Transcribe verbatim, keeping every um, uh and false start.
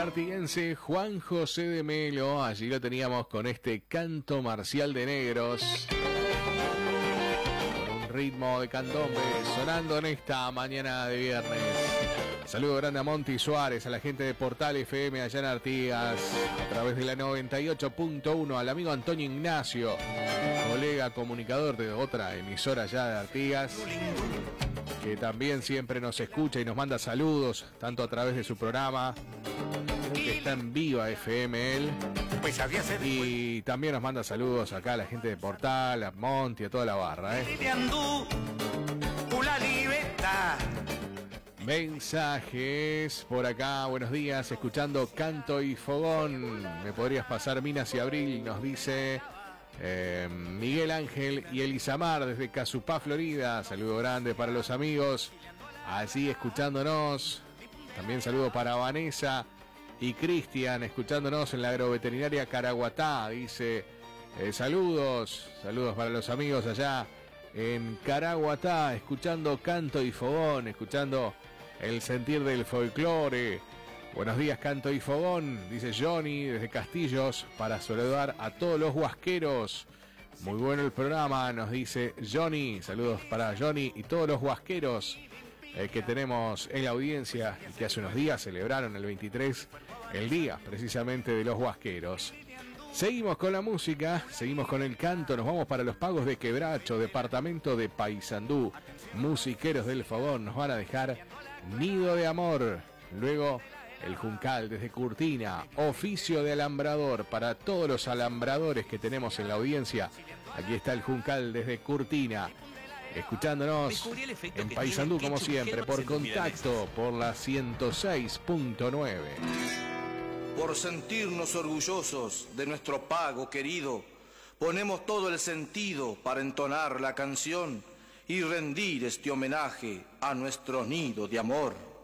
artiguense Juan José de Melo. Allí lo teníamos con este canto marcial de negros, con un ritmo de candombe sonando en esta mañana de viernes. Saludo grande a Monty Suárez, a la gente de Portal F M allá en Artigas, a través de la noventa y ocho punto uno, al amigo Antonio Ignacio, colega comunicador de otra emisora allá de Artigas, que también siempre nos escucha y nos manda saludos, tanto a través de su programa, que está en Viva F M él, y también nos manda saludos acá a la gente de Portal, a Monty, a toda la barra, ¿eh? Mensajes por acá, buenos días, escuchando Canto y Fogón. ¿Me podrías pasar Minas y Abril? Nos dice eh, Miguel Ángel y Elisamar desde Casupá, Florida. Saludo grande para los amigos allí escuchándonos. También saludo para Vanessa y Cristian escuchándonos en la agroveterinaria Caraguatá. Dice eh, saludos, saludos para los amigos allá en Caraguatá, escuchando Canto y Fogón, escuchando el sentir del folclore. Buenos días, Canto y Fogón, dice Johnny desde Castillos, para saludar a todos los huasqueros. Muy bueno el programa, nos dice Johnny. Saludos para Johnny y todos los huasqueros eh, que tenemos en la audiencia y que hace unos días celebraron el veintitrés, el día precisamente de los huasqueros. Seguimos con la música, seguimos con el canto, nos vamos para los Pagos de Quebracho, departamento de Paysandú. Musiqueros del Fogón nos van a dejar Nido de Amor. Luego el Juncal desde Curtina, Oficio de Alambrador, para todos los alambradores que tenemos en la audiencia. Aquí está el Juncal desde Curtina, escuchándonos en Paysandú como siempre, por contacto, por la ciento seis punto nueve. Por sentirnos orgullosos de nuestro pago querido, ponemos todo el sentido para entonar la canción y rendir este homenaje a nuestro nido de amor.